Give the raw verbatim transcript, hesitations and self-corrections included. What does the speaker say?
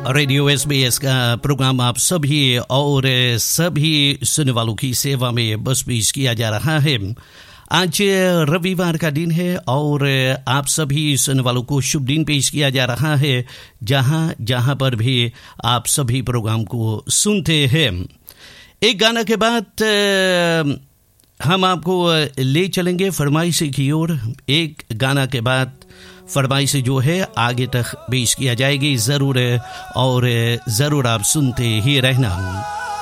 Radio SBS का programme आप सभी और सभी सुनने वालों की सेवा में बस पेश किया जा रहा है। आज रविवार का दिन है और आप सभी सुनने वालों को शुभ दिन पेश किया जा रहा है, जहां जहां पर भी आप सभी प्रोग्राम को सुनते हैं। एक गाना के बाद हम आपको ले चलेंगे फरमाइश की ओर। एक गाना के बाद फरमाइश जो है आगे तक पेश किया जाएगी ज़रूर, और ज़रूर आप सुनते ही रहना।